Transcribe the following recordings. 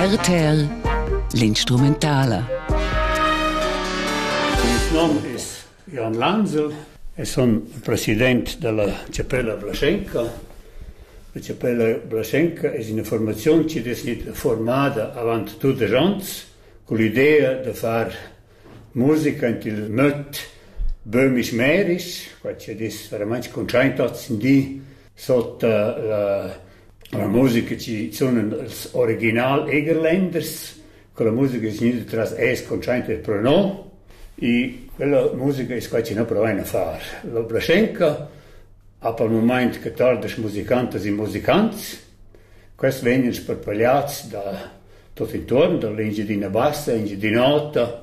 RTL, l'instrumentala. Il nome è Jan Lanzel e sono il presidente della Cappella Blaschenka. La Cappella Blaschenka è una formazione che è stata formata avanti tutti gli anni con l'idea di fare musica in il modo böhmisch-mährisch, che è veramente concentrato di sotto la musica che sono gli originali Egerländers, con la musica che è concentrata per noi, e quella musica è quella che non proviamo a fare. La Blaschenka ha per il momento 14 musicanti e musicanti, questi vengono sparpagliati da tutto intorno, dall'Ingedina Bassa, Ingedina Nota,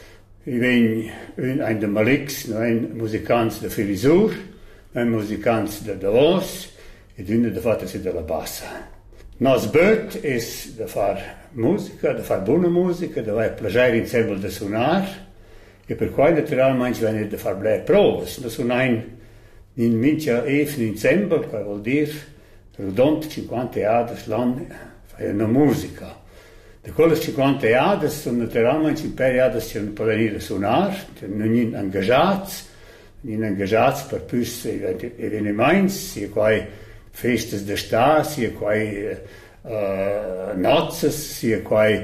un de Malix, un musicante de Filisur, un musicante de Davos e una de fatto della Bassa. Nos bot è da fare musica, da fare buona musica, da avere piacere insieme da suonare e per cui naturalmente vengono da fare belle prove. Da suonare in minchia insieme, che vuol dire rodonto 50 anni lang fanno musica. Da quelle 50 anni sono naturalmente in periodo che non possono venire a suonare, non sono ingaggiati per più eventi, sia quai feste d'estate, sia quai nozze, sia quai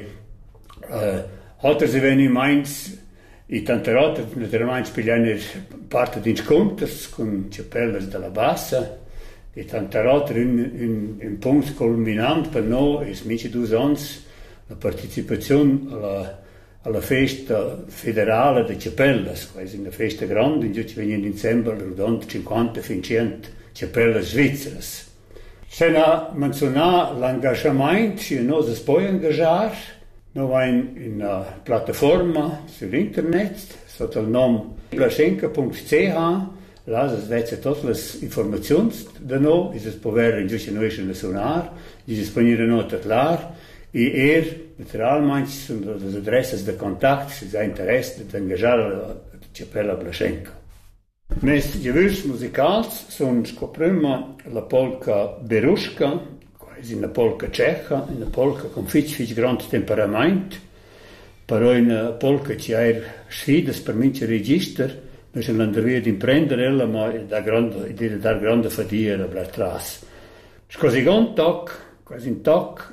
altri eventi, e tante volte naturalmente spiegano parte di incontri con cappelle della Bassa, e tante volte un punto culminante per noi è mica 2 anni la partecipazione alla festa federale di Cappelle, che è una festa grande, in cui vengono insieme rodonto 50 fino a 100 cappelle svizzere. Se ne menziona l'engagement che noi si può ingaggiare, noi abbiamo una piattaforma sull'internet sotto il nome blaschenka.ch, là si vedono tutte le informazioni da noi, si può vedere in cui noi siamo a suonare, si può venire a titolare, e naturalmente sono le adresse di contatto se si ha interesse di ingaggiare la Cappella Blaschenka. Mes gewürz musicals sono prima la polka Beruschka, che è una polka ceca, una polka con fic grande temperamento, però una polka che ha sfide per vincere il registro, noi siamo andati ad imprendere, ma da grande fatica per la traccia. Così un toc,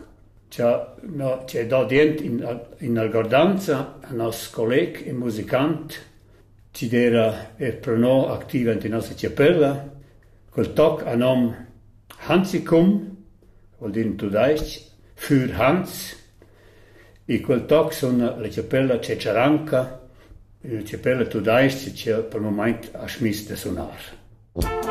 c'è da dentro in algordanza a nostro collega e musicante che era per noi attivo in nostra cappella. Quel toc a nome Hansikum, vuol dire in tedesco für Hans, e quel toc sono la cappella Ceceranka, la cappella tedesca che per il momento ha smesso di suonare.